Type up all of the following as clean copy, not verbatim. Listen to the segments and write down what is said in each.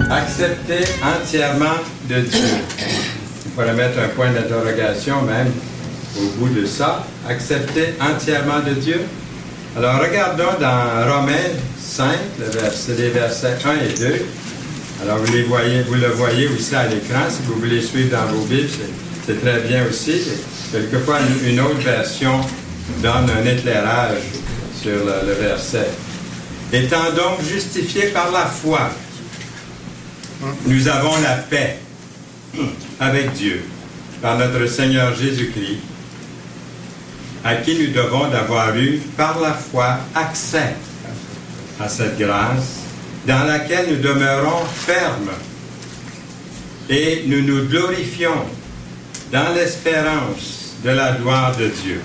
Accepter entièrement de Dieu. Il faudrait mettre un point d'interrogation même au bout de ça. Accepter entièrement de Dieu. Alors regardons dans Romains 5, les versets 1 et 2. Alors vous le voyez aussi à l'écran. Si vous voulez suivre dans vos Bibles, c'est très bien aussi. Quelquefois, une autre version donne un éclairage sur le verset. Étant donc justifiés par la foi, nous avons la paix avec Dieu par notre Seigneur Jésus-Christ, à qui nous devons d'avoir eu par la foi accès à cette grâce dans laquelle nous demeurons fermes et nous nous glorifions dans l'espérance de la gloire de Dieu.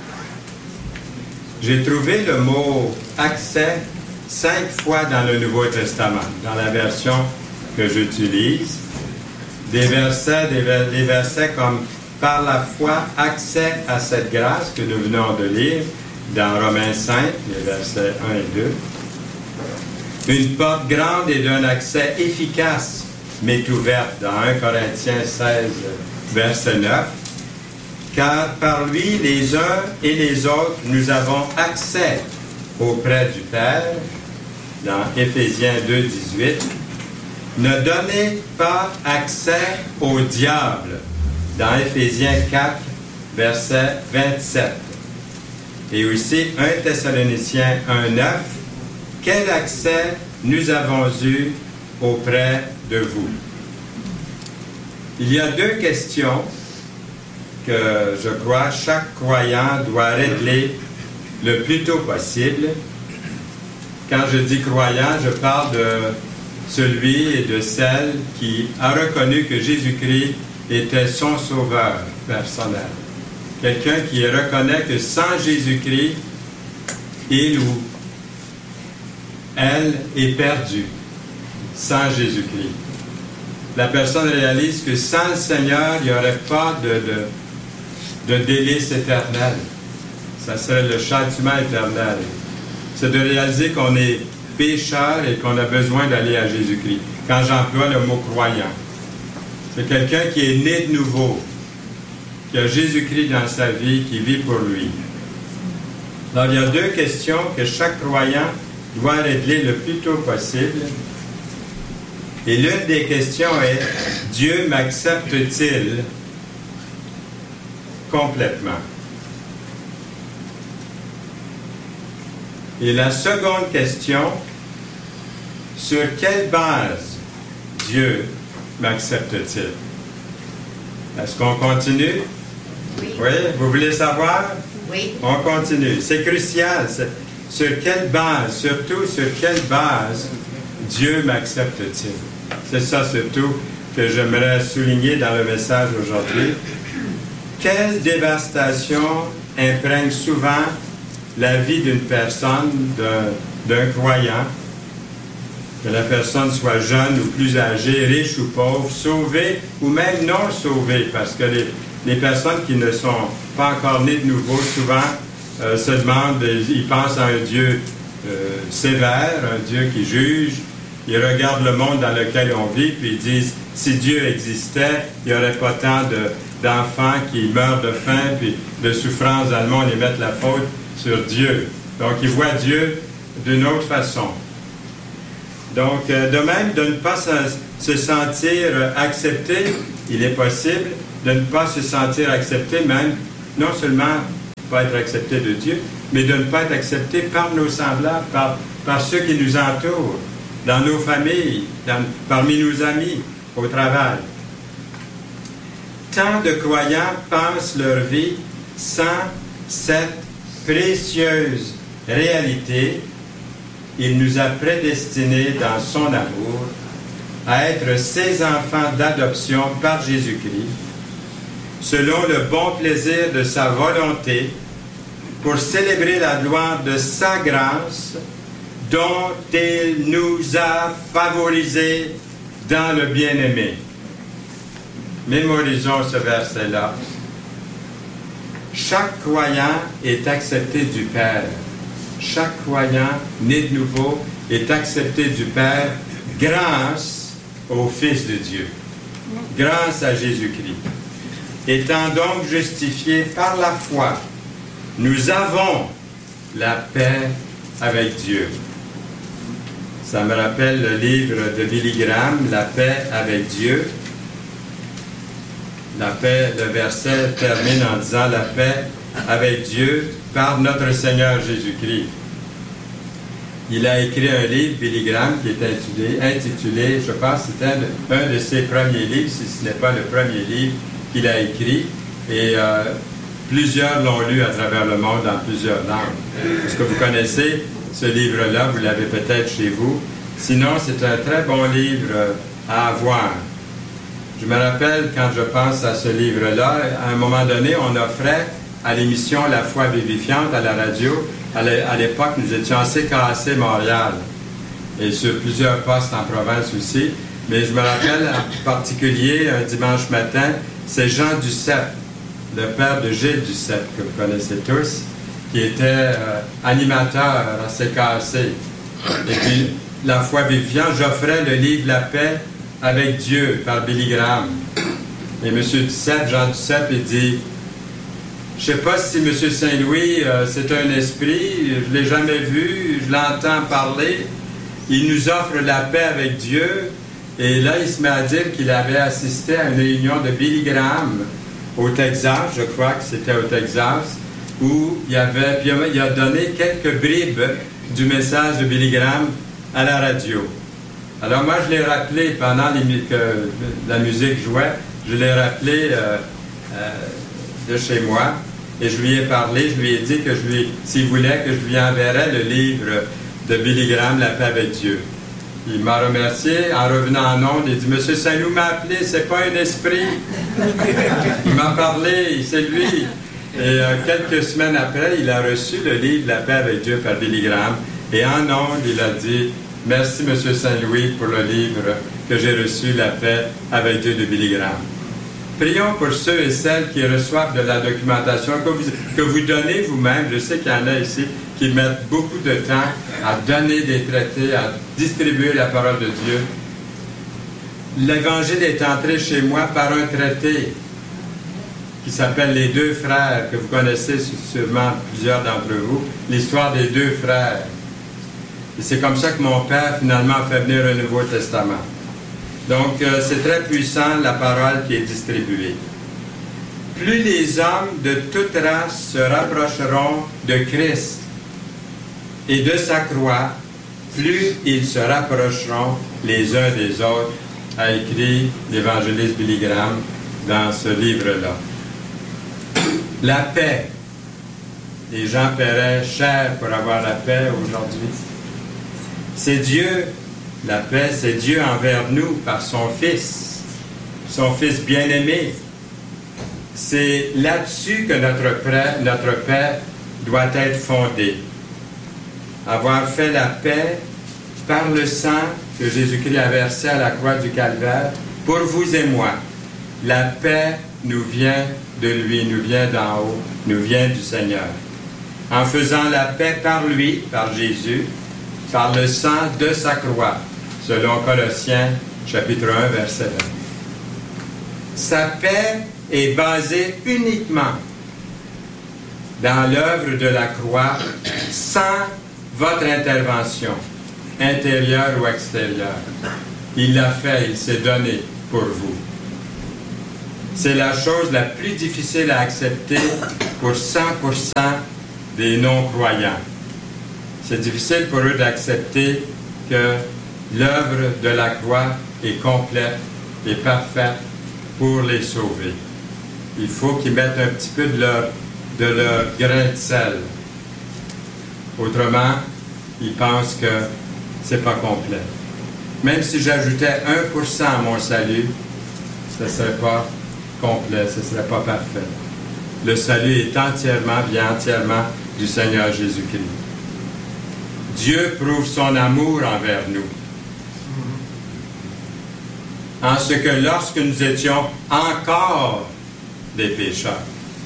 J'ai trouvé le mot « accès » 5 fois dans le Nouveau Testament, dans la version que j'utilise. Des versets comme « par la foi, accès à cette grâce » que nous venons de lire dans Romains 5, les versets 1 et 2. Une porte grande et d'un accès efficace m'est ouverte dans 1 Corinthiens 16, verset 9. Car par lui, les uns et les autres, nous avons accès auprès du Père, dans Éphésiens 2, 18. Ne donnez pas accès au diable, dans Éphésiens 4, verset 27. Et aussi 1 Thessaloniciens 1, 9. Quel accès nous avons eu auprès de vous? Il y a 2 questions que je crois chaque croyant doit régler le plus tôt possible. Quand je dis croyant, je parle de celui et de celle qui a reconnu que Jésus-Christ était son sauveur personnel. Quelqu'un qui reconnaît que sans Jésus-Christ, il ou elle est perdue. Sans Jésus-Christ. La personne réalise que sans le Seigneur, il n'y aurait pas de délice éternel. Ça serait le châtiment éternel. C'est de réaliser qu'on est pécheur et qu'on a besoin d'aller à Jésus-Christ. Quand j'emploie le mot croyant, c'est quelqu'un qui est né de nouveau, qui a Jésus-Christ dans sa vie, qui vit pour lui. Alors, il y a 2 questions que chaque croyant doit régler le plus tôt possible. Et l'une des questions est, Dieu m'accepte-t-il complètement? Et la seconde question, sur quelle base Dieu m'accepte-t-il? Est-ce qu'on continue? Oui. Oui, vous voulez savoir? Oui. On continue. C'est crucial. Sur quelle base, surtout sur quelle base Dieu m'accepte-t-il? C'est ça surtout que j'aimerais souligner dans le message aujourd'hui. Quelle dévastation imprègne souvent la vie d'une personne, d'un croyant, que la personne soit jeune ou plus âgée, riche ou pauvre, sauvée ou même non sauvée, parce que les personnes qui ne sont pas encore nées de nouveau, souvent se demandent, ils pensent à un Dieu sévère, un Dieu qui juge. Ils regardent le monde dans lequel on vit, puis ils disent, si Dieu existait, il n'y aurait pas tant d'enfants qui meurent de faim, puis de souffrance dans le monde, et mettent la faute sur Dieu. Donc, ils voient Dieu d'une autre façon. Donc, de même, de ne pas se sentir accepté, il est possible de ne pas se sentir accepté, même, non seulement pas être accepté de Dieu, mais de ne pas être accepté par nos semblables, par ceux qui nous entourent, dans nos familles, parmi nos amis, au travail. Tant de croyants passent leur vie sans cette précieuse réalité. Il nous a prédestinés dans son amour à être ses enfants d'adoption par Jésus-Christ, selon le bon plaisir de sa volonté, pour célébrer la gloire de sa grâce, dont il nous a favorisés dans le bien-aimé. Mémorisons ce verset-là. Chaque croyant est accepté du Père. Chaque croyant né de nouveau est accepté du Père grâce au Fils de Dieu, grâce à Jésus-Christ. Étant donc justifiés par la foi, nous avons la paix avec Dieu. Ça me rappelle le livre de Billy Graham, La paix avec Dieu. La paix, le verset termine en disant la paix avec Dieu par notre Seigneur Jésus-Christ. Il a écrit un livre, Billy Graham, qui est intitulé, je pense que c'était un de ses premiers livres, si ce n'est pas le premier livre qu'il a écrit. Et plusieurs l'ont lu à travers le monde dans plusieurs langues. Est-ce que vous connaissez ce livre-là? Vous l'avez peut-être chez vous. Sinon, c'est un très bon livre à avoir. Je me rappelle, quand je pense à ce livre-là, à un moment donné, on offrait à l'émission La Foi vivifiante à la radio. À l'époque, nous étions à CKAC Montréal et sur plusieurs postes en province aussi. Mais je me rappelle en particulier, un dimanche matin, c'est Jean Duceppe, le père de Gilles Duceppe, que vous connaissez tous, qui était animateur à CKAC. Et puis, La Foi vivifiante, j'offrais le livre La paix avec Dieu par Billy Graham. Et M. Duceppe, Jean Duceppe, il dit, je ne sais pas si M. Saint-Louis, c'est un esprit, je ne l'ai jamais vu, je l'entends parler, il nous offre la paix avec Dieu, et là, il se met à dire qu'il avait assisté à une réunion de Billy Graham au Texas, je crois que c'était au Texas, où il a donné quelques bribes du message de Billy Graham à la radio. Alors moi, je l'ai rappelé pendant que la musique jouait, je l'ai rappelé de chez moi, et je lui ai parlé, je lui ai dit que s'il voulait, que je lui enverrais le livre de Billy Graham, La paix avec Dieu. Il m'a remercié en revenant en ondes, il dit, Monsieur Saint-Loup m'a appelé, c'est pas un esprit. Il m'a parlé, c'est lui. Et quelques semaines après, il a reçu le livre La paix avec Dieu par Billy Graham, et en ondes, il a dit, merci Monsieur Saint-Louis pour le livre que j'ai reçu, La paix avec Dieu de Billy Graham. Prions pour ceux et celles qui reçoivent de la documentation que vous donnez vous-même. Je sais qu'il y en a ici qui mettent beaucoup de temps à donner des traités, à distribuer la parole de Dieu. L'Évangile est entré chez moi par un traité qui s'appelle Les Deux Frères, que vous connaissez sûrement plusieurs d'entre vous, l'histoire des deux frères. Et c'est comme ça que mon père finalement a fait venir un Nouveau Testament. Donc, c'est très puissant, la parole qui est distribuée. Plus les hommes de toute race se rapprocheront de Christ et de sa croix, plus ils se rapprocheront les uns des autres, a écrit l'évangéliste Billy Graham dans ce livre-là. La paix. Les gens paieraient cher pour avoir la paix aujourd'hui. C'est Dieu. La paix, c'est Dieu envers nous par son Fils bien-aimé. C'est là-dessus que notre paix doit être fondée. Avoir fait la paix par le sang que Jésus-Christ a versé à la croix du Calvaire pour vous et moi. La paix nous vient de lui, nous vient d'en haut, nous vient du Seigneur. En faisant la paix par lui, par Jésus, par le sang de sa croix, selon Colossiens, chapitre 1, verset 20. Sa paix est basée uniquement dans l'œuvre de la croix, sans votre intervention, intérieure ou extérieure. Il l'a fait, il s'est donné pour vous. C'est la chose la plus difficile à accepter pour 100% des non-croyants. C'est difficile pour eux d'accepter que l'œuvre de la croix est complète et parfaite pour les sauver. Il faut qu'ils mettent un petit peu de leur grain de sel. Autrement, ils pensent que c'est pas complet. Même si j'ajoutais 1% à mon salut, ce ne serait pas complet, ce ne serait pas parfait. Le salut est vient entièrement du Seigneur Jésus-Christ. Dieu prouve son amour envers nous. En ce que lorsque nous étions encore des pécheurs,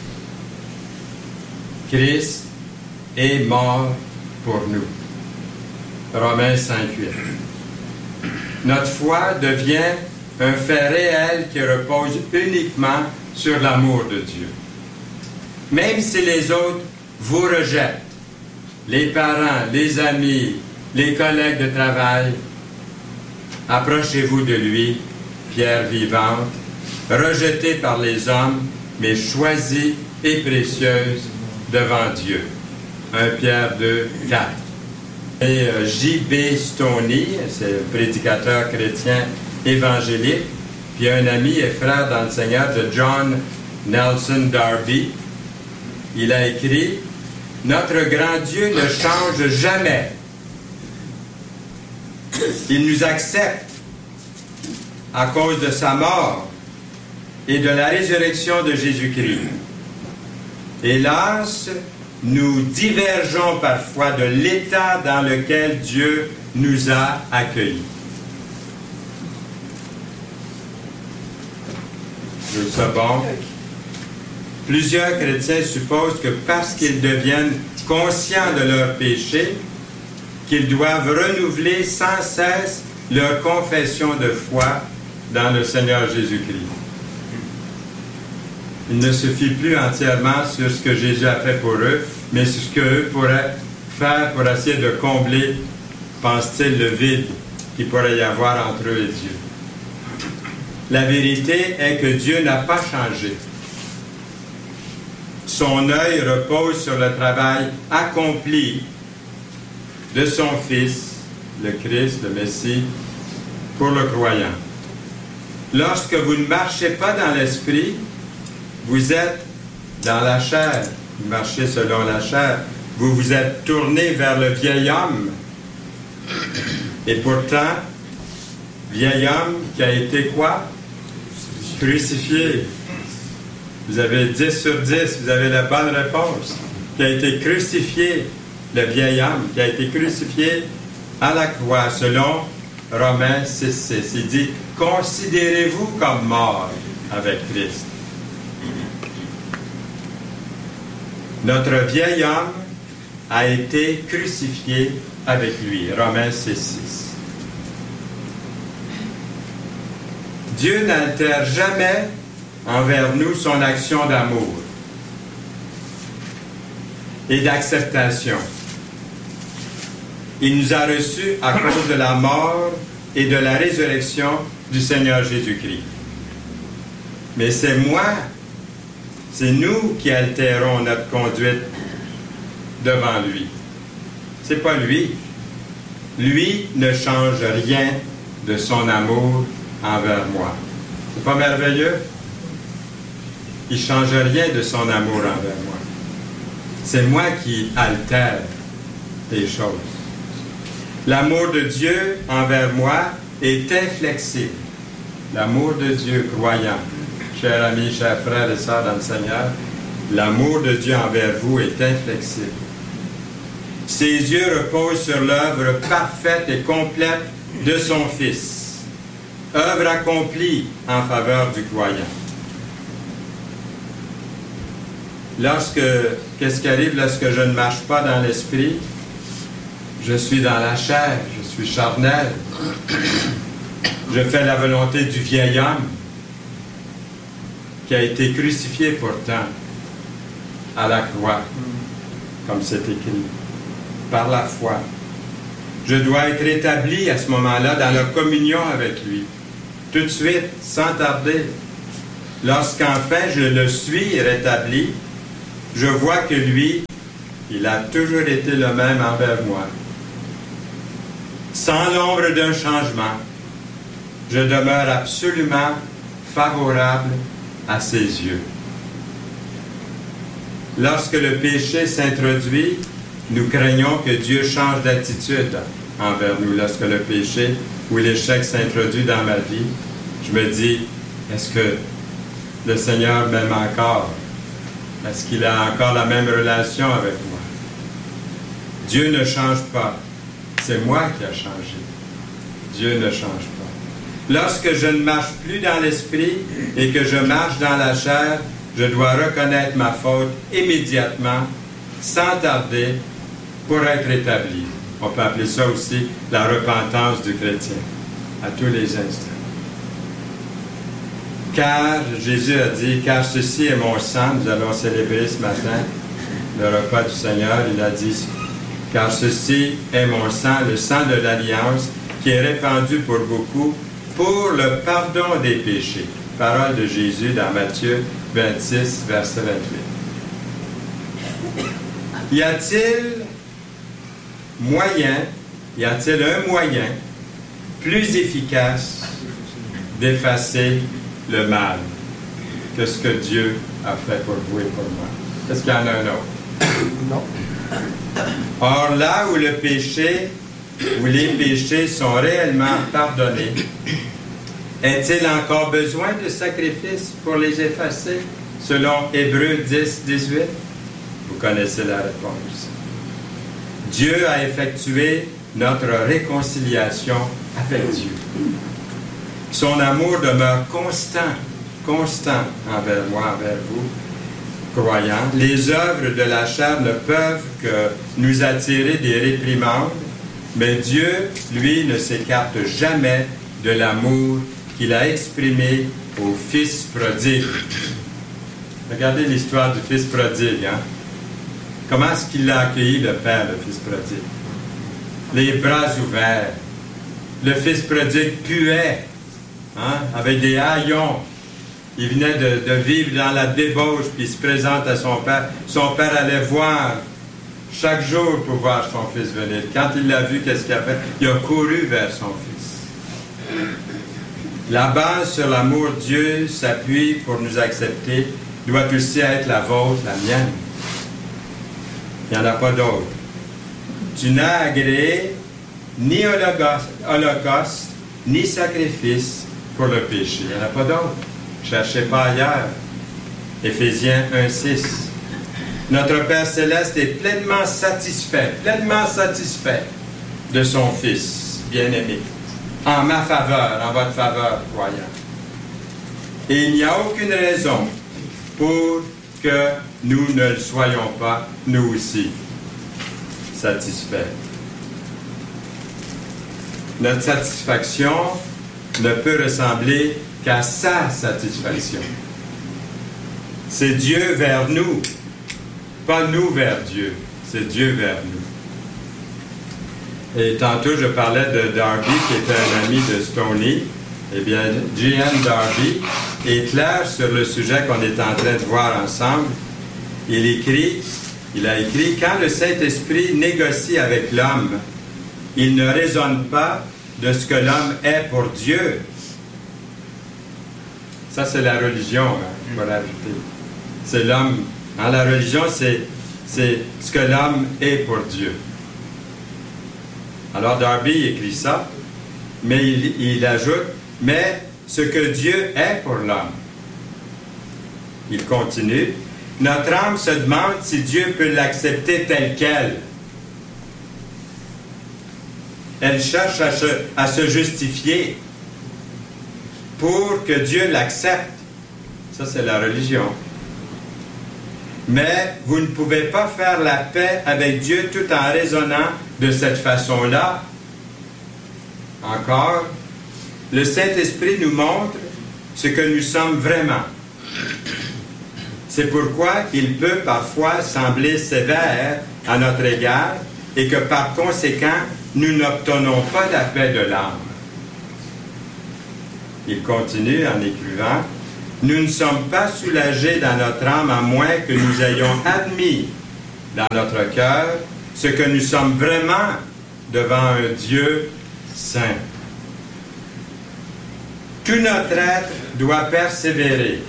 Christ est mort pour nous. Romains 5:8. notre foi devient un fait réel qui repose uniquement sur l'amour de Dieu. Même si les autres vous rejettent, les parents, les amis, les collègues de travail, approchez-vous de lui, pierre vivante, rejetée par les hommes, mais choisie et précieuse devant Dieu. 1 Pierre 2, 4. Et J.B. Stoney, c'est un prédicateur chrétien évangélique, puis un ami et frère dans le Seigneur de John Nelson Darby. Il a écrit « Notre grand Dieu ne change jamais. Il nous accepte à cause de sa mort et de la résurrection de Jésus-Christ. Hélas, nous divergeons parfois de l'état dans lequel Dieu nous a accueillis. » Je trouve ça bon. Plusieurs chrétiens supposent que parce qu'ils deviennent conscients de leurs péchés, qu'ils doivent renouveler sans cesse leur confession de foi dans le Seigneur Jésus-Christ. Il ne se fie plus entièrement sur ce que Jésus a fait pour eux, mais sur ce qu'eux pourraient faire pour essayer de combler, pense-t-il, le vide qu'il pourrait y avoir entre eux et Dieu. La vérité est que Dieu n'a pas changé. Son œil repose sur le travail accompli de son Fils, le Christ, le Messie, pour le croyant. Lorsque vous ne marchez pas dans l'esprit, vous êtes dans la chair. Vous marchez selon la chair. Vous vous êtes tourné vers le vieil homme. Et pourtant, vieil homme qui a été quoi? Crucifié. Vous avez 10 sur 10, vous avez la bonne réponse. Qui a été crucifié, le vieil homme, qui a été crucifié à la croix, selon Romains 6,6. Il dit, considérez-vous comme mort avec Christ. Notre vieil homme a été crucifié avec lui. Romains 6,6. Dieu n'altère jamais envers nous son action d'amour et d'acceptation. Il nous a reçus à cause de la mort et de la résurrection du Seigneur Jésus-Christ. Mais c'est nous qui altérons notre conduite devant lui. C'est pas lui. Lui ne change rien de son amour envers moi. C'est pas merveilleux? Il ne change rien de son amour envers moi. C'est moi qui altère les choses. L'amour de Dieu envers moi est inflexible. L'amour de Dieu croyant, chers amis, chers frères et sœurs dans le Seigneur, l'amour de Dieu envers vous est inflexible. Ses yeux reposent sur l'œuvre parfaite et complète de son Fils, œuvre accomplie en faveur du croyant. Qu'est-ce qui arrive lorsque je ne marche pas dans l'esprit? Je suis dans la chair, je suis charnel. Je fais la volonté du vieil homme qui a été crucifié pourtant à la croix, comme c'est écrit, par la foi. Je dois être établi à ce moment-là dans la communion avec lui, tout de suite, sans tarder. Lorsqu'enfin je le suis rétabli, je vois que lui, il a toujours été le même envers moi. Sans l'ombre d'un changement, je demeure absolument favorable à ses yeux. Lorsque le péché s'introduit, nous craignons que Dieu change d'attitude envers nous. Lorsque le péché ou l'échec s'introduit dans ma vie, je me dis, est-ce que le Seigneur m'aime encore? Est-ce qu'il a encore la même relation avec moi? Dieu ne change pas. C'est moi qui ai changé. Dieu ne change pas. Lorsque je ne marche plus dans l'esprit et que je marche dans la chair, je dois reconnaître ma faute immédiatement, sans tarder, pour être établi. On peut appeler ça aussi la repentance du chrétien. à tous les instants. Car, Jésus a dit, car ceci est mon sang, nous allons célébrer ce matin le repas du Seigneur, il a dit, car ceci est mon sang, le sang de l'Alliance, qui est répandu pour beaucoup, pour le pardon des péchés. Parole de Jésus dans Matthieu 26, verset 28. Y a-t-il un moyen plus efficace d'effacer le mal que ce que Dieu a fait pour vous et pour moi? Est-ce qu'il y en a un autre? Non. Or, là où le péché, où les péchés sont réellement pardonnés, est-il encore besoin de sacrifices pour les effacer, selon Hébreux 10, 18? Vous connaissez la réponse. Dieu a effectué notre réconciliation avec Dieu. Son amour demeure constant envers moi, envers vous, croyants. Les œuvres de la chair ne peuvent que nous attirer des réprimandes, mais Dieu, lui, ne s'écarte jamais de l'amour qu'il a exprimé au Fils prodigue. Regardez l'histoire du Fils prodigue, hein? Comment est-ce qu'il l'a accueilli, le Père, le Fils prodigue? Les bras ouverts. Le Fils prodigue puait, hein? Avec des haillons. Il venait de vivre dans la débauche, puis il se présente à son Père. Son Père allait voir chaque jour pour voir son Fils venir. Quand il l'a vu, qu'est-ce qu'il a fait? Il a couru vers son Fils. La base sur l'amour de Dieu s'appuie pour nous accepter, doit aussi être la vôtre, la mienne. Il n'y en a pas d'autre. Tu n'as agréé ni holocauste, ni sacrifice pour le péché. Il n'y en a pas d'autre. Cherchez pas ailleurs. Éphésiens 1,6. Notre Père Céleste est pleinement satisfait de son Fils bien-aimé, en ma faveur, en votre faveur, croyant. Et il n'y a aucune raison pour que nous ne le soyons pas, nous aussi, satisfaits. Notre satisfaction ne peut ressembler qu'à sa satisfaction. C'est Dieu vers nous, pas nous vers Dieu, c'est Dieu vers nous. Et tantôt, je parlais de Darby, qui était un ami de Stoney. Eh bien, J.N. Darby est clair sur le sujet qu'on est en train de voir ensemble. Il a écrit, quand le Saint-Esprit négocie avec l'homme, il ne raisonne pas de ce que l'homme est pour Dieu. Ça, c'est la religion, hein, je vais l'ajouter. C'est l'homme. Dans la religion, c'est ce que l'homme est pour Dieu. Alors, Darby écrit ça, mais il ajoute, mais ce que Dieu est pour l'homme. Il continue. Notre âme se demande si Dieu peut l'accepter tel quel. Elle cherche à se justifier pour que Dieu l'accepte. Ça, c'est la religion. Mais vous ne pouvez pas faire la paix avec Dieu tout en raisonnant de cette façon-là. Encore, le Saint-Esprit nous montre ce que nous sommes vraiment. C'est pourquoi il peut parfois sembler sévère à notre égard et que par conséquent, nous n'obtenons pas la paix de l'âme. Il continue en écrivant, « Nous ne sommes pas soulagés dans notre âme à moins que nous ayons admis dans notre cœur ce que nous sommes vraiment devant un Dieu saint. Tout notre être doit persévérer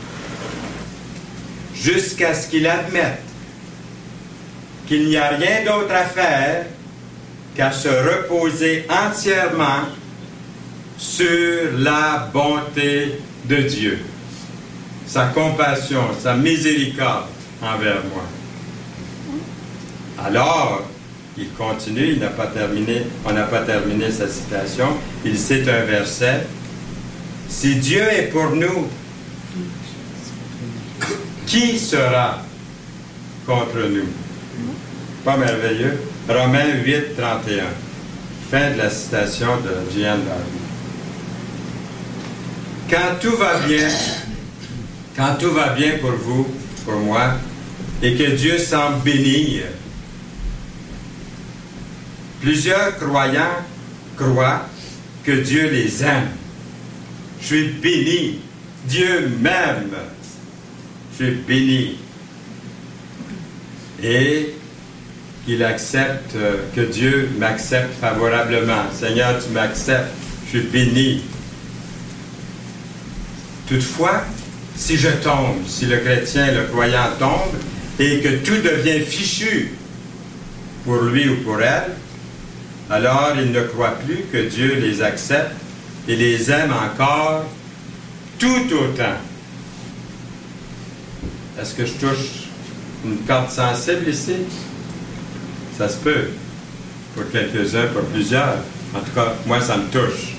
jusqu'à ce qu'il admette qu'il n'y a rien d'autre à faire qu'à se reposer entièrement sur la bonté de Dieu, sa compassion, sa miséricorde envers moi. » Alors, il continue, on n'a pas terminé sa citation, il cite un verset. « Si Dieu est pour nous, qui sera contre nous? » Pas merveilleux? Romains 8, 31. Fin de la citation de J.N. Darby. quand tout va bien pour vous, pour moi, et que Dieu semble bénir, plusieurs croyants croient que Dieu les aime. Je suis béni. Dieu m'aime. Je suis béni. Et qu'il accepte, que Dieu m'accepte favorablement. Seigneur, tu m'acceptes. Je suis béni. Toutefois, si je tombe, si le chrétien, le croyant tombe, et que tout devient fichu pour lui ou pour elle, alors il ne croit plus que Dieu les accepte et les aime encore tout autant. Est-ce que je touche une corde sensible ici? Ça se peut. Pour quelques-uns, pour plusieurs. En tout cas, moi, ça me touche.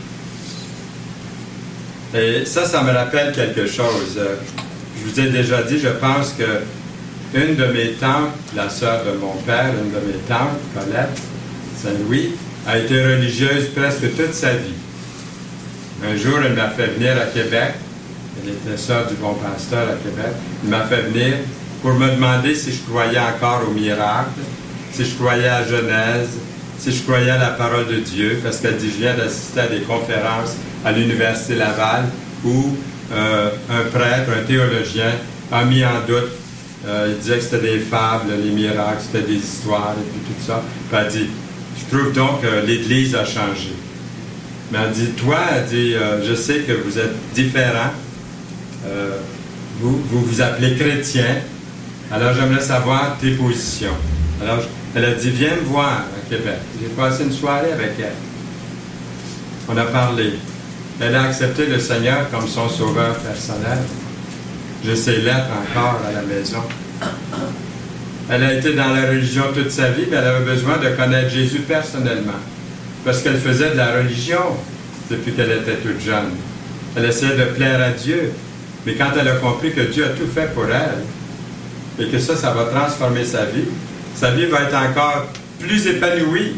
Et ça me rappelle quelque chose. Je vous ai déjà dit, je pense que une de mes tantes, la sœur de mon père, une de mes tantes, Colette Saint-Louis, a été religieuse presque toute sa vie. Un jour, elle m'a fait venir à Québec. Elle était sœur du bon pasteur à Québec. Elle m'a fait venir pour me demander si je croyais encore au miracle, si je croyais à Genèse, si je croyais à la parole de Dieu, parce qu'elle dit, je viens d'assister à des conférences à l'Université Laval où un prêtre, un théologien, a mis en doute, il disait que c'était des fables, les miracles, c'était des histoires, et puis tout ça. Puis elle dit, je trouve donc que l'Église a changé. Mais elle dit, toi, elle dit, je sais que vous êtes différents, vous vous appelez chrétien, alors j'aimerais savoir tes positions. Alors, elle a dit, viens me voir à Québec. J'ai passé une soirée avec elle. On a parlé. Elle a accepté le Seigneur comme son sauveur personnel. J'ai ses lettres encore à la maison. Elle a été dans la religion toute sa vie, mais elle avait besoin de connaître Jésus personnellement. Parce qu'elle faisait de la religion depuis qu'elle était toute jeune. Elle essayait de plaire à Dieu. Mais quand elle a compris que Dieu a tout fait pour elle, et que ça va transformer sa vie va être encore plus épanouie.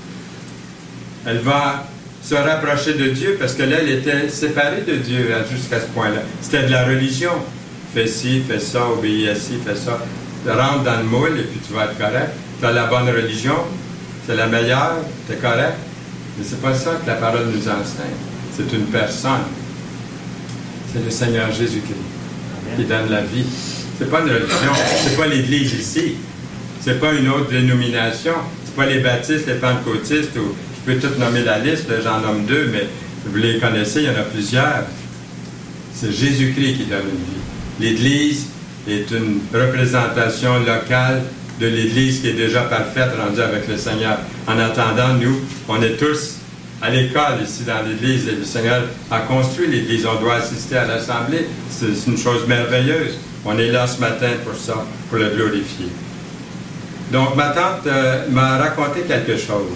Elle va se rapprocher de Dieu parce que là, elle était séparée de Dieu jusqu'à ce point-là. C'était de la religion. Fais ci, fais ça, obéis à ci, fais ça. Rentre dans le moule et puis tu vas être correct. Tu as la bonne religion, c'est la meilleure, tu es correct. Mais c'est pas ça que la parole nous enseigne. C'est une personne. C'est le Seigneur Jésus-Christ qui donne la vie. C'est pas une religion, c'est pas l'Église ici. C'est pas une autre dénomination. C'est pas les baptistes, les pentecôtistes, ou je peux tout nommer la liste, j'en nomme deux, mais vous les connaissez, il y en a plusieurs. C'est Jésus-Christ qui donne une vie. L'Église est une représentation locale de l'Église qui est déjà parfaite, rendue avec le Seigneur. En attendant, nous, on est tous à l'école ici dans l'Église, et le Seigneur a construit l'Église. On doit assister à l'Assemblée. C'est une chose merveilleuse. On est là ce matin pour ça, pour le glorifier. Donc, ma tante m'a raconté quelque chose.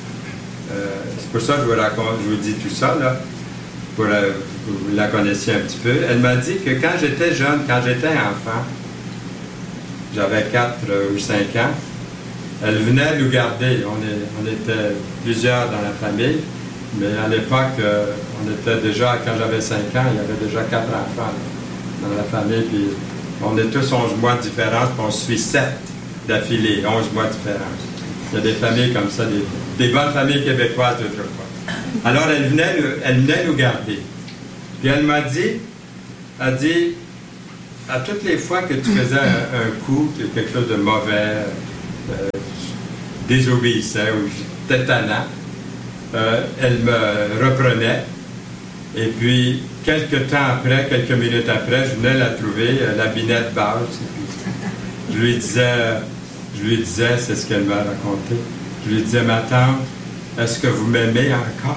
C'est pour ça que je vous dis tout ça, là, pour que vous la connaissiez un petit peu. Elle m'a dit que quand j'étais jeune, quand j'étais enfant, j'avais 4 ou 5 ans, elle venait nous garder. On était plusieurs dans la famille, mais à l'époque, on était déjà, quand j'avais 5 ans, il y avait déjà 4 enfants là, dans la famille, puis on est tous 11 mois de différence, puis on suit 7 d'affilée, 11 mois de différence. Il y a des familles comme ça, des bonnes familles québécoises d'autrefois. Alors, elle venait nous garder. Puis elle m'a dit, à toutes les fois que tu faisais un coup, quelque chose de mauvais, désobéissait ou j'étais tannant, elle me reprenait. Et puis, quelques temps après, quelques minutes après, je venais la trouver, la binette basse. Je lui disais, c'est ce qu'elle m'a raconté, je lui disais, ma tante, est-ce que vous m'aimez encore?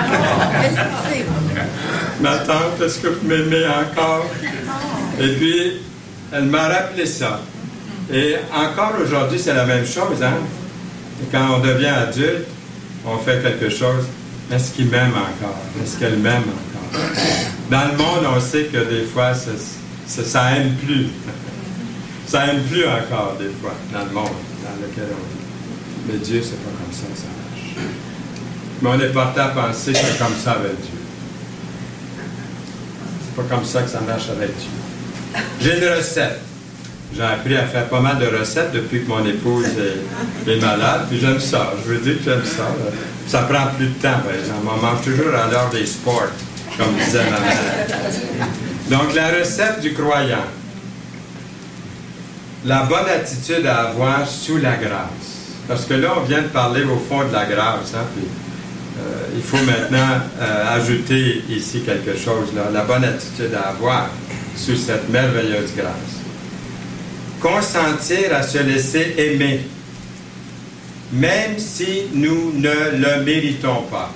Ma tante, est-ce que vous m'aimez encore? Et puis, elle m'a rappelé ça. Et encore aujourd'hui, c'est la même chose, hein? Quand on devient adulte, on fait quelque chose. Est-ce qu'il m'aime encore? Est-ce qu'elle m'aime encore? Dans le monde, on sait que des fois, ça aime plus. Ça aime plus encore, des fois, dans le monde dans lequel on vit. Mais Dieu, c'est pas comme ça marche. Mais on est porté à penser que c'est comme ça avec Dieu. pas comme ça que ça marche avec Dieu. J'ai une recette. J'ai appris à faire pas mal de recettes depuis que mon épouse est malade, puis j'aime ça. Je veux dire que j'aime ça. Ça prend plus de temps, par exemple. On mange toujours à l'heure des sports, comme disait ma mère. Donc, la recette du croyant. La bonne attitude à avoir sous la grâce. Parce que là, on vient de parler au fond de la grâce. Hein, puis, il faut maintenant ajouter ici quelque chose. Là, la bonne attitude à avoir sous cette merveilleuse grâce. Consentir à se laisser aimer, même si nous ne le méritons pas.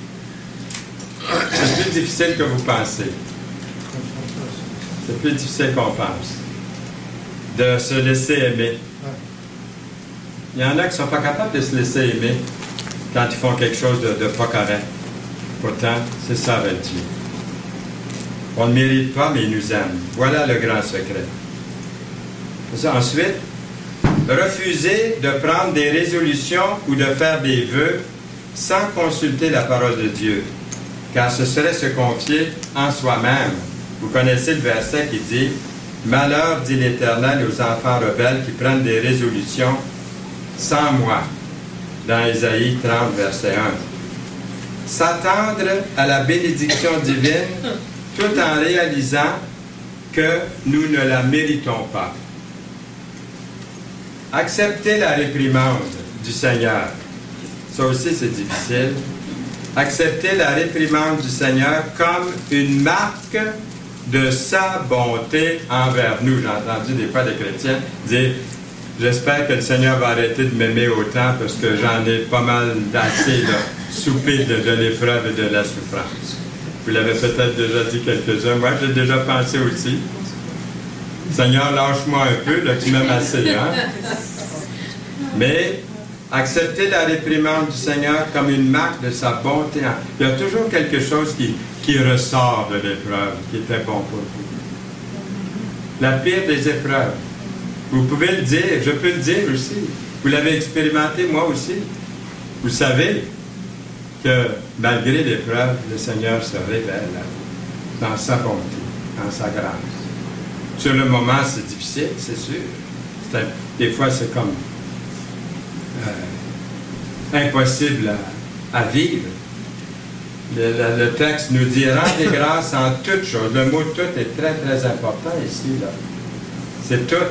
C'est plus difficile que vous pensez. C'est plus difficile qu'on pense. De se laisser aimer. Il y en a qui ne sont pas capables de se laisser aimer quand ils font quelque chose de pas correct. Pourtant, c'est ça avec Dieu. On ne mérite pas, mais il nous aime. Voilà le grand secret. Ensuite, refuser de prendre des résolutions ou de faire des vœux sans consulter la parole de Dieu, car ce serait se confier en soi-même. Vous connaissez le verset qui dit « Malheur, dit l'Éternel, aux enfants rebelles qui prennent des résolutions sans moi » dans Ésaïe 30, verset 1. S'attendre à la bénédiction divine tout en réalisant que nous ne la méritons pas. Accepter la réprimande du Seigneur. Ça aussi, c'est difficile. Accepter la réprimande du Seigneur comme une marque de sa bonté envers nous. J'ai entendu des fois des chrétiens dire « J'espère que le Seigneur va arrêter de m'aimer autant parce que j'en ai pas mal d'assez soupé de l'épreuve et de la souffrance. » Vous l'avez peut-être déjà dit quelques-uns. Moi, j'ai déjà pensé aussi. Seigneur, lâche-moi un peu, là, tu m'aimes assez, hein? Mais accepter la réprimande du Seigneur comme une marque de sa bonté. Il y a toujours quelque chose qui ressort de l'épreuve, qui était bon pour vous. La pire des épreuves. Vous pouvez le dire, je peux le dire aussi. Vous l'avez expérimenté, moi aussi. Vous savez que malgré l'épreuve, le Seigneur se révèle dans sa bonté, dans sa grâce. Sur le moment, c'est difficile, c'est sûr. Des fois, c'est comme impossible à vivre. Le texte nous dit « Rendez grâce en toutes choses ». Le mot « tout » est très, très important ici. Là. C'est tout.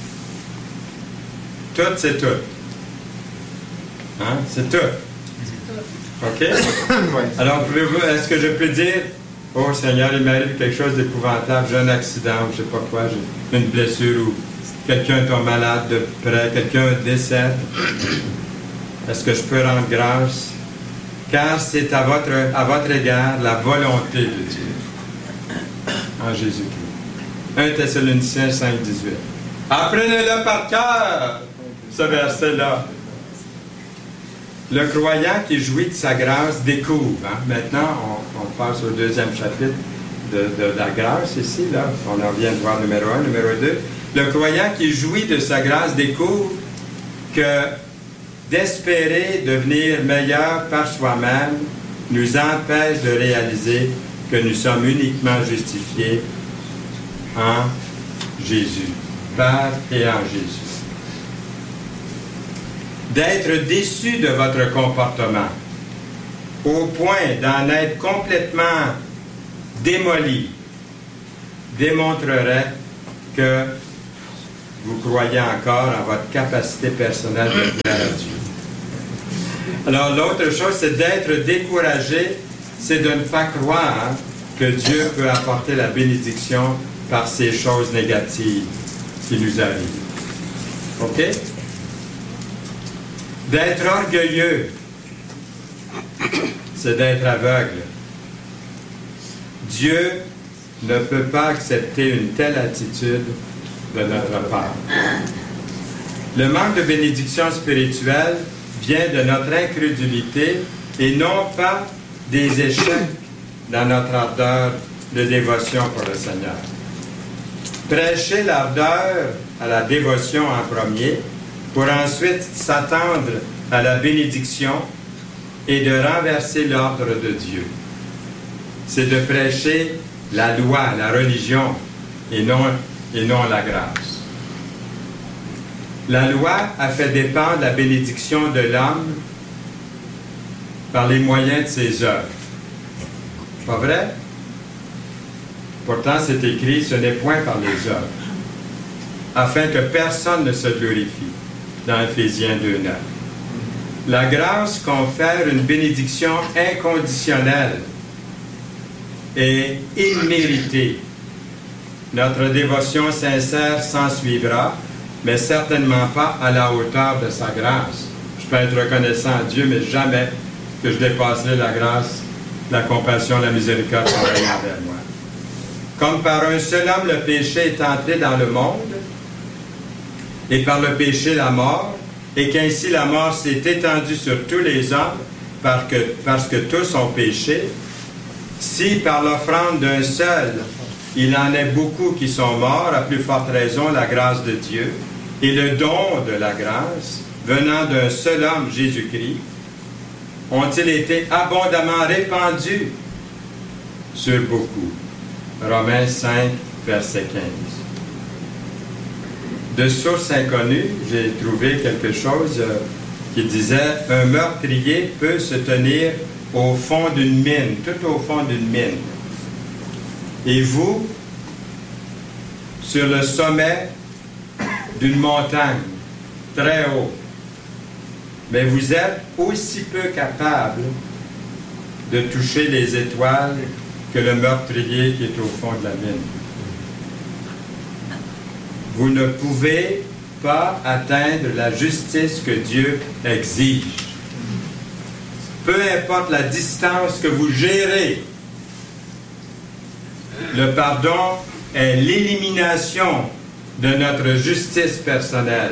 Tout, c'est tout. Hein? C'est tout. OK? Alors, est-ce que je peux dire « Oh Seigneur, il m'arrive quelque chose d'épouvantable, j'ai un accident, je ne sais pas quoi, j'ai une blessure ou quelqu'un tombe malade de près, quelqu'un décède. Est-ce que je peux rendre grâce? Car c'est à votre égard la volonté de Dieu en Jésus-Christ. 1 Thessaloniciens 5, 18. Apprenez-le par cœur, ce verset-là. Le croyant qui jouit de sa grâce découvre. Hein? Maintenant, on passe au deuxième chapitre de la grâce ici. Là. On en vient de voir numéro 1, numéro 2. Le croyant qui jouit de sa grâce découvre que d'espérer devenir meilleur par soi-même nous empêche de réaliser que nous sommes uniquement justifiés en Jésus, par et en Jésus. D'être déçu de votre comportement, au point d'en être complètement démoli, démontrerait que vous croyez encore en votre capacité personnelle de plaire à Dieu. Alors, l'autre chose, c'est d'être découragé, c'est de ne pas croire que Dieu peut apporter la bénédiction par ces choses négatives qui nous arrivent. OK? D'être orgueilleux, c'est d'être aveugle. Dieu ne peut pas accepter une telle attitude de notre part. Le manque de bénédiction spirituelle vient de notre incrédulité et non pas des échecs dans notre ardeur de dévotion pour le Seigneur. Prêcher l'ardeur à la dévotion en premier, pour ensuite s'attendre à la bénédiction et de renverser l'ordre de Dieu. C'est de prêcher la loi, la religion, et non la grâce. La loi a fait dépendre la bénédiction de l'homme par les moyens de ses œuvres. Pas vrai? Pourtant, c'est écrit, ce n'est point par les œuvres, afin que personne ne se glorifie, dans Éphésiens 2:9. La grâce confère une bénédiction inconditionnelle et imméritée. Notre dévotion sincère s'ensuivra, mais certainement pas à la hauteur de sa grâce. Je peux être reconnaissant à Dieu, mais jamais que je dépasserai la grâce, la compassion, la miséricorde envers moi. Comme par un seul homme le péché est entré dans le monde, et par le péché la mort, et qu'ainsi la mort s'est étendue sur tous les hommes, parce que tous ont péché, si par l'offrande d'un seul, il en est beaucoup qui sont morts, à plus forte raison la grâce de Dieu, et le don de la grâce, venant d'un seul homme, Jésus-Christ, ont-ils été abondamment répandus sur beaucoup. Romains 5, verset 15. De source inconnue, j'ai trouvé quelque chose qui disait « Un meurtrier peut se tenir au fond d'une mine, tout au fond d'une mine. Et vous, sur le sommet d'une montagne, très haut, mais vous êtes aussi peu capable de toucher les étoiles que le meurtrier qui est au fond de la mine. Vous ne pouvez pas atteindre la justice que Dieu exige. Peu importe la distance que vous gérez, le pardon est l'élimination de notre justice personnelle,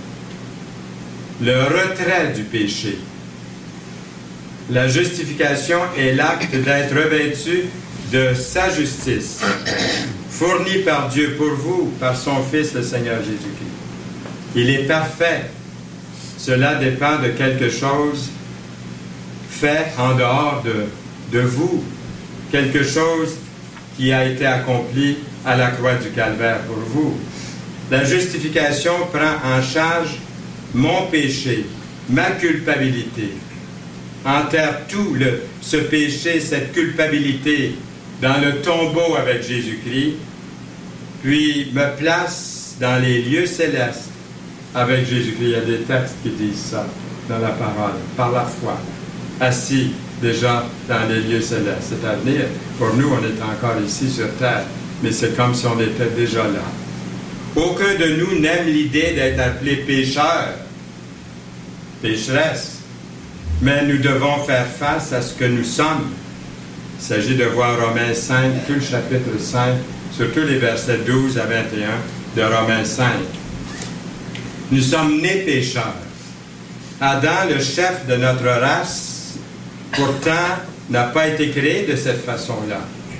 le retrait du péché. La justification est l'acte d'être revêtu de sa justice, fournie par Dieu pour vous, par son Fils, le Seigneur Jésus-Christ. Il est parfait. Cela dépend de quelque chose fait en dehors de vous, quelque chose qui a été accompli à la croix du Calvaire pour vous. La justification prend en charge mon péché, ma culpabilité, enterre tout ce péché, cette culpabilité dans le tombeau avec Jésus-Christ, puis me place dans les lieux célestes avec Jésus-Christ. Il y a des textes qui disent ça dans la parole, par la foi, assis déjà dans les lieux célestes. C'est à venir. Pour nous, on est encore ici sur terre, mais c'est comme si on était déjà là. Aucun de nous n'aime l'idée d'être appelé pécheur, pécheresse, mais nous devons faire face à ce que nous sommes. Il s'agit de voir Romains 5, tout le chapitre 5, surtout les versets 12 à 21 de Romains 5. Nous sommes nés pécheurs. Adam, le chef de notre race, pourtant, n'a pas été créé de cette façon-là.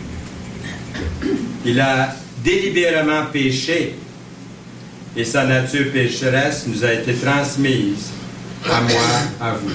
Il a délibérément péché et sa nature pécheresse nous a été transmise à moi, à vous.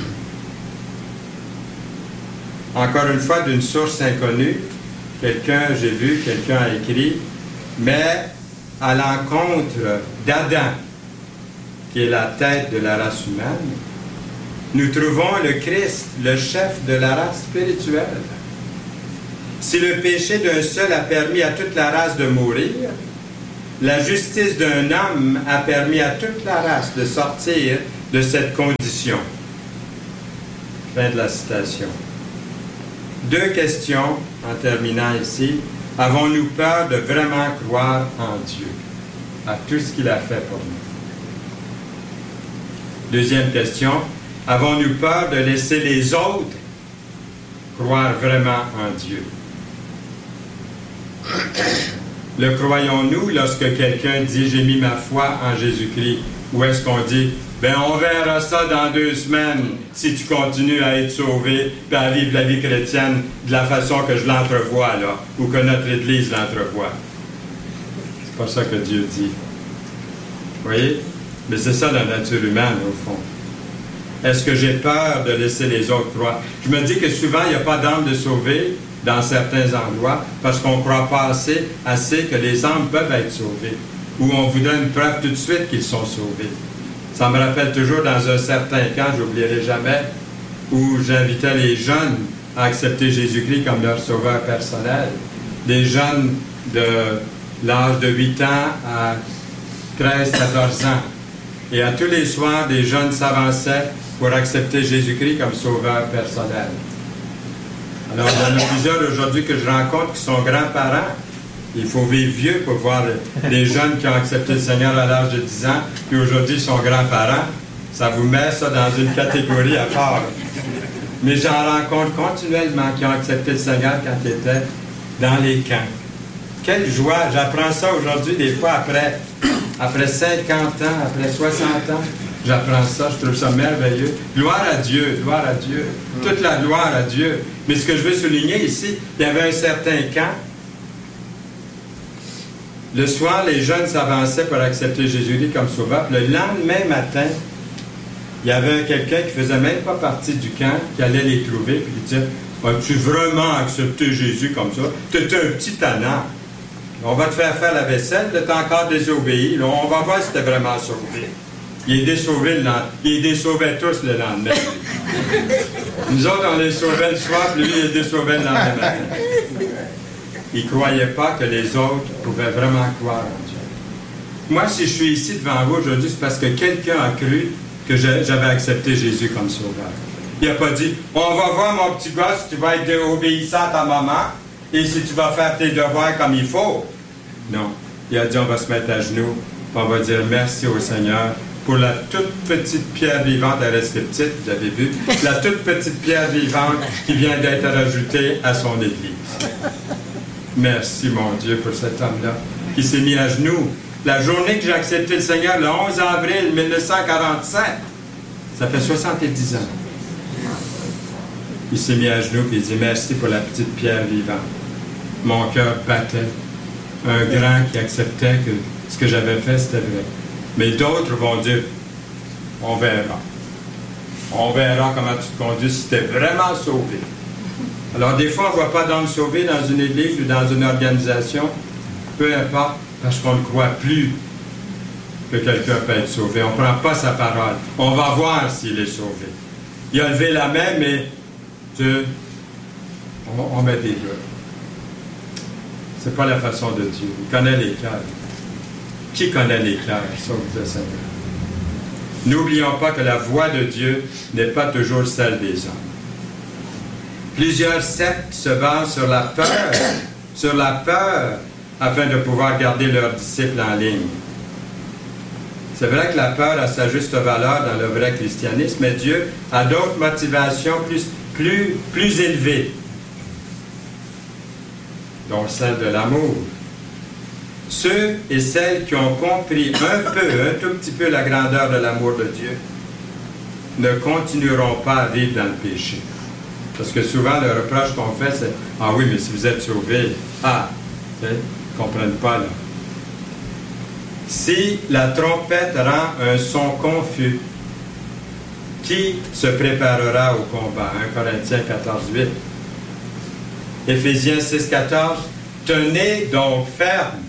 Encore une fois, d'une source inconnue, quelqu'un a écrit, mais à l'encontre d'Adam, qui est la tête de la race humaine, nous trouvons le Christ, le chef de la race spirituelle. Si le péché d'un seul a permis à toute la race de mourir, la justice d'un homme a permis à toute la race de sortir de cette condition. Fin de la citation. Deux questions en terminant ici. Avons-nous peur de vraiment croire en Dieu, à tout ce qu'il a fait pour nous? Deuxième question. Avons-nous peur de laisser les autres croire vraiment en Dieu? Le croyons-nous lorsque quelqu'un dit « J'ai mis ma foi en Jésus-Christ » ou est-ce qu'on dit « Ben on verra ça dans 2 semaines si tu continues à être sauvé et à vivre la vie chrétienne de la façon que je l'entrevois là, ou que notre Église l'entrevoit. » C'est pas ça que Dieu dit. Vous voyez? Mais c'est ça la nature humaine au fond. Est-ce que j'ai peur de laisser les autres croire? Je me dis que souvent, il n'y a pas d'âme de sauver dans certains endroits parce qu'on ne croit pas assez que les âmes peuvent être sauvées. Ou on vous donne une preuve tout de suite qu'ils sont sauvés. Ça me rappelle toujours dans un certain camp, je n'oublierai jamais, où j'invitais les jeunes à accepter Jésus-Christ comme leur sauveur personnel. Des jeunes de l'âge de 8 ans à 13-14 ans. Et à tous les soirs, des jeunes s'avançaient pour accepter Jésus-Christ comme sauveur personnel. Alors, il y en a plusieurs aujourd'hui que je rencontre qui sont grands-parents. Il faut vivre vieux pour voir les jeunes qui ont accepté le Seigneur à l'âge de 10 ans, puis aujourd'hui sont grands-parents. Ça vous met ça dans une catégorie à part. Mais j'en rencontre continuellement qui ont accepté le Seigneur quand ils étaient dans les camps. Quelle joie! J'apprends ça aujourd'hui, des fois après 50 ans, après 60 ans. J'apprends ça, je trouve ça merveilleux. Gloire à Dieu, gloire à Dieu. Toute la gloire à Dieu. Mais ce que je veux souligner ici, il y avait un certain camp. Le soir, les jeunes s'avançaient pour accepter Jésus-Christ comme sauveur. Le lendemain matin, il y avait quelqu'un qui ne faisait même pas partie du camp, qui allait les trouver, puis qui disait « As-tu vraiment accepté Jésus comme ça? Tu es un petit tannant. On va te faire la vaisselle, tu es encore désobéi. Là, on va voir si tu es vraiment sauvé. » Il est désauvait tous le lendemain. Nous autres, on les sauvait le soir, puis lui, il est désauvait le lendemain matin. Il ne croyait pas que les autres pouvaient vraiment croire en Dieu. Moi, si je suis ici devant vous aujourd'hui, c'est parce que quelqu'un a cru que j'avais accepté Jésus comme sauveur. Il n'a pas dit « On va voir, mon petit gars, si tu vas être obéissant à ta maman et si tu vas faire tes devoirs comme il faut. » Non. Il a dit « On va se mettre à genoux, on va dire merci au Seigneur pour la toute petite pierre vivante, elle restait petite, vous avez vu, la toute petite pierre vivante qui vient d'être ajoutée à son Église. » Merci, mon Dieu, pour cet homme-là qui s'est mis à genoux. La journée que j'ai accepté le Seigneur, le 11 avril 1947, ça fait 70 ans. Il s'est mis à genoux et il dit « Merci pour la petite pierre vivante. » Mon cœur battait. Un grand qui acceptait que ce que j'avais fait, c'était vrai. Mais d'autres vont dire « On verra. On verra comment tu te conduis si tu es vraiment sauvé. » Alors, des fois, on ne voit pas d'hommes sauvés dans une église ou dans une organisation, peu importe, parce qu'on ne croit plus que quelqu'un peut être sauvé. On ne prend pas sa parole. On va voir s'il est sauvé. Il a levé la main, mais on met des doutes. Ce n'est pas la façon de Dieu. Il connaît les cœurs. Qui connaît les cœurs, sauf le Seigneur? N'oublions pas que la voix de Dieu n'est pas toujours celle des hommes. Plusieurs sectes se basent sur la peur, afin de pouvoir garder leurs disciples en ligne. C'est vrai que la peur a sa juste valeur dans le vrai christianisme, mais Dieu a d'autres motivations plus élevées, dont celle de l'amour. Ceux et celles qui ont compris un tout petit peu la grandeur de l'amour de Dieu ne continueront pas à vivre dans le péché. Parce que souvent, le reproche qu'on fait, c'est « Ah oui, mais si vous êtes sauvés, ils ne comprennent pas, là. » Si la trompette rend un son confus, qui se préparera au combat? 1 Corinthiens 14:8. Éphésiens 6:14. Tenez donc ferme.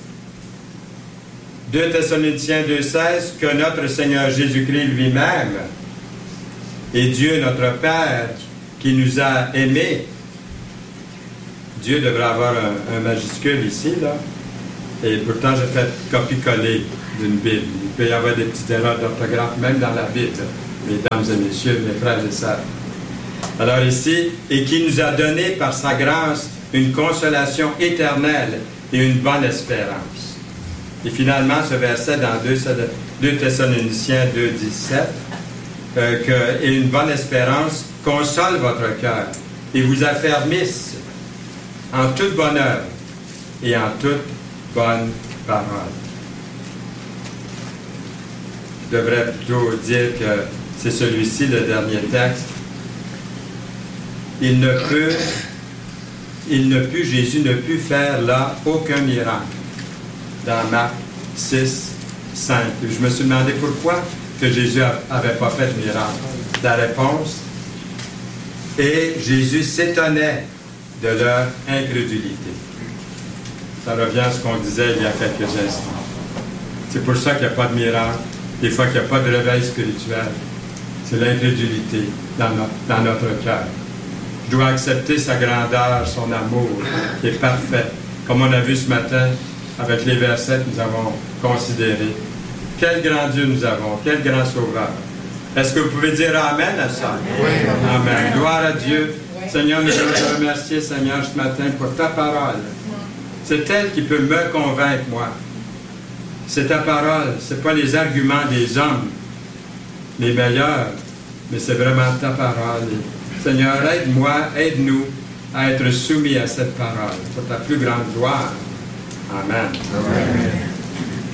2 Thessaloniciens 2:16. Que notre Seigneur Jésus-Christ lui-même et Dieu notre Père qui nous a aimés. Dieu devrait avoir un majuscule ici, là. Et pourtant, j'ai fait copier-coller d'une Bible. Il peut y avoir des petites erreurs d'orthographe, même dans la Bible, mesdames et messieurs, mes frères et sœurs. Alors ici, et qui nous a donné par sa grâce une consolation éternelle et une bonne espérance. Et finalement, ce verset dans 2 Thessaloniciens 2:17, que et une bonne espérance console votre cœur et vous affermisse en toute bonne œuvre et en toute bonne parole. Je devrais plutôt dire que c'est celui-ci le dernier texte. Jésus ne put faire là aucun miracle. Dans Marc 6:5. Je me suis demandé pourquoi que Jésus n'avait pas fait de miracle. La réponse, et Jésus s'étonnait de leur incrédulité. Ça revient à ce qu'on disait il y a quelques instants. C'est pour ça qu'il n'y a pas de miracle, des fois qu'il n'y a pas de réveil spirituel. C'est l'incrédulité dans notre cœur. Je dois accepter sa grandeur, son amour, qui est parfait. Comme on a vu ce matin avec les versets que nous avons considérés. Quel grand Dieu nous avons, quel grand Sauveur. Est-ce que vous pouvez dire Amen à ça? Oui. Amen. Gloire à Dieu. Seigneur, nous voulons te remercier, Seigneur, ce matin pour ta parole. C'est elle qui peut me convaincre, moi. C'est ta parole, ce n'est pas les arguments des hommes, les meilleurs, mais c'est vraiment ta parole. Seigneur, aide-moi, aide-nous à être soumis à cette parole pour ta plus grande gloire. Amen. Amen.